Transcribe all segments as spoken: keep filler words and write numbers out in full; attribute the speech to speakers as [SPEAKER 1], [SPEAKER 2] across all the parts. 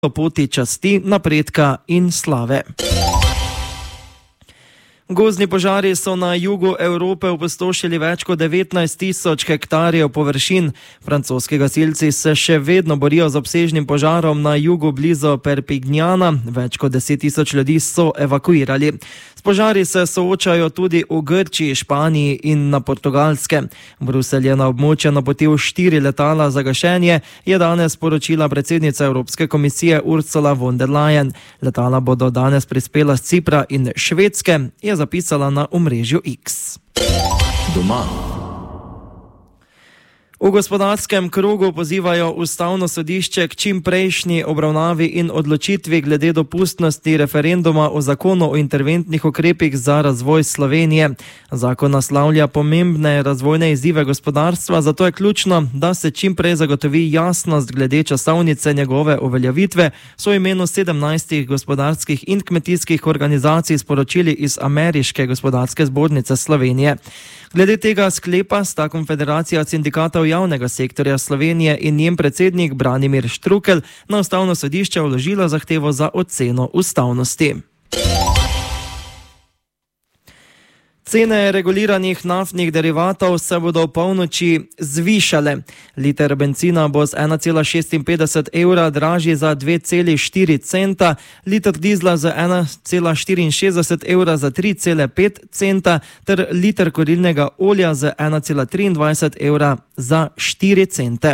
[SPEAKER 1] poti časti, napredka in slave. Gozdni požari so na jugu Evrope opustošili več kot devetnajst tisoč hektarjev površin. Francoski gasilci se še vedno borijo z obsežnim požarom na jugu blizu Perpignana. Več kot deset tisoč ljudi so evakuirali. S požari se soočajo tudi v Grčiji, Španiji in na Portugalske. Bruselj je na območje napotil štiri letala za gašenje, je danes sporočila predsednica Evropske komisije Ursula von der Leyen. Letala bodo danes prispela z Cipra in Švedske, je zapisala na omrežju X.
[SPEAKER 2] Doma.
[SPEAKER 1] V gospodarskem krogu pozivajo ustavno sodišče k čim prejšnji obravnavi in odločitvi glede dopustnosti referenduma o zakonu o interventnih ukrepih za razvoj Slovenije. Zakon naslavlja pomembne razvojne izzive gospodarstva, zato je ključno, da se čim prej zagotovi jasnost glede časovnice njegove uveljavitve, so v imenu sedemnajstih gospodarskih in kmetijskih organizacij sporočili iz Ameriške gospodarske zbornice Slovenije. Glede tega sklepa sta Konfederacija sindikatov javnega sektorja Slovenije in njen predsednik Branimir Štrukelj na ustavno sodišče vložila zahtevo za oceno ustavnosti. Cene reguliranih naftnih derivatov se bodo v polnoči zvišale. Liter bencina bo z ena cela šestinpetdeset evra dražji za dve celi štiri centa, liter dizla za ena cela štiriinšestdeset evra za tri cele pet centa ter liter kurilnega olja za ena cela triindvajset evra za štiri cente.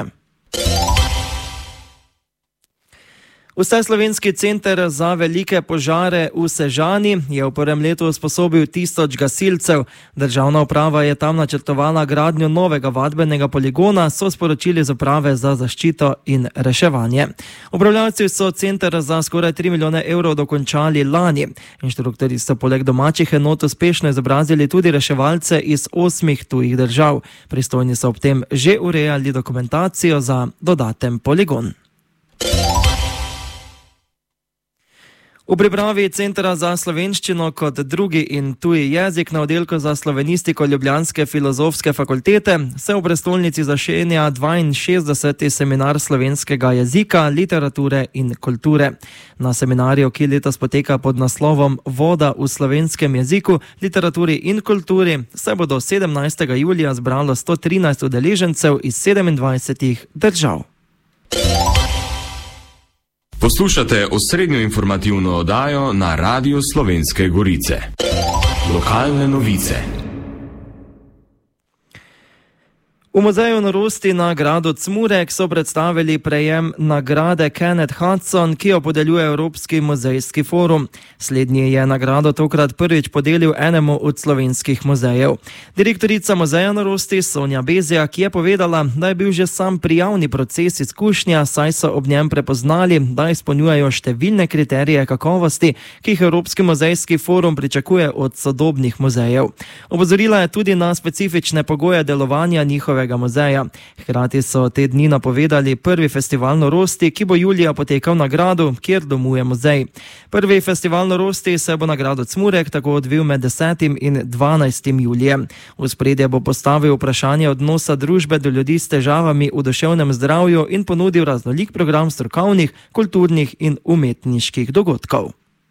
[SPEAKER 1] Vseslovenski center za velike požare v Sežani je v prvem letu usposobil tisoč gasilcev. Državna uprava je tam načrtovala gradnjo novega vadbenega poligona, so sporočili z uprave za zaščito in reševanje. Upravljavci so center za skoraj tri milijone evrov dokončali lani. Inštruktorji so poleg domačih enot uspešno izobrazili tudi reševalce iz osmih tujih držav. Pristojni so ob tem že urejali dokumentacijo za dodaten poligon. V pripravi Centra za slovenščino kot drugi in tuji jezik na oddelku za slovenistiko Ljubljanske filozofske fakultete se v prestolnici začenja dvainšestdeseti seminar slovenskega jezika, literature in kulture. Na seminarju, ki letos poteka pod naslovom Voda v slovenskem jeziku, literaturi in kulturi, se bo do sedemnajstega julija zbralo sto trinajst udeležencev iz sedemindvajsetih držav.
[SPEAKER 2] Poslušate osrednjo informativno oddajo na Radiu Slovenske Gorice. Lokalne novice. V Muzeju norosti na gradu Cmurek so predstavili prejem nagrade Kenneth Hudson, ki jo podeljuje Evropski muzejski forum. Slednji je nagrado tokrat prvič podelil enemu od slovenskih muzejev. Direktorica Muzeja norosti Sonja Bezjak je povedala, da je bil že sam prijavni proces izkušnja, saj so ob njem prepoznali, da izpolnjujejo številne kriterije kakovosti, ki jih Evropski muzejski forum pričakuje od sodobnih muzejev. Opozorila je tudi na specifične pogoje delovanja njihovega muzeja. Hkrati so te dni napovedali prvi festival norosti, ki bo julija potekal na gradu, kjer domuje muzej. Prvi festival norosti se bo na gradu Cmurek tako odvil med desetim in dvanajstim julijem. V ospredje bo postavil vprašanje odnosa družbe do ljudi s težavami v duševnem zdravju in ponudil raznolik program strokovnih, kulturnih in umetniških dogodkov.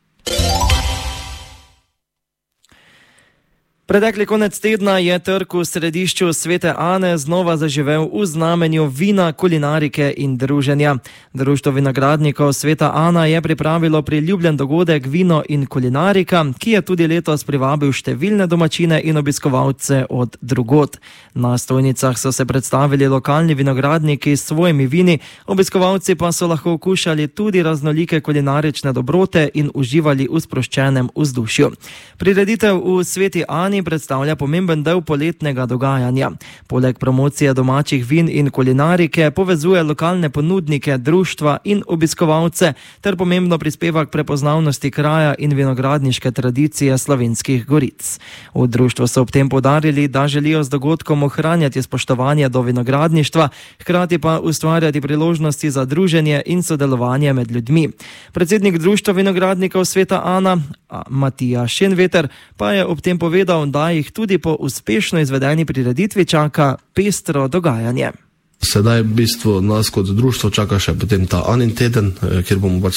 [SPEAKER 2] Pretekli konec tedna je trg v središču Svete Ane znova zaživel v znamenju vina, kulinarike in druženja. Društvo vinogradnikov Sveta Ana je pripravilo priljubljen dogodek Vino in kulinarika, ki je tudi letos privabil številne domačine in obiskovalce od drugod. Na stojnicah so se predstavili lokalni vinogradniki s svojimi vini, obiskovalci pa so lahko okušali tudi raznolike kulinarične dobrote in uživali v sproščenem vzdušju. Prireditev v Sveti Ani predstavlja pomemben del poletnega dogajanja. Poleg promocije domačih vin in kulinarike povezuje lokalne ponudnike, društva in obiskovalce ter pomembno prispeva k prepoznavnosti kraja in vinogradniške tradicije Slovenskih Goric. V društvu so ob tem poudarili, da želijo z dogodkom ohranjati spoštovanje do vinogradništva, hkrati pa ustvarjati priložnosti za druženje in sodelovanje med ljudmi. Predsednik Društva vinogradnikov Sveta Ana, Matija Šenveter, pa je ob tem povedal, da jih tudi po uspešno izvedeni prireditvi čaka pestro dogajanje.
[SPEAKER 3] Sedaj v bistvu nas kot društvo čaka še potem ta Anin teden, kjer bomo pač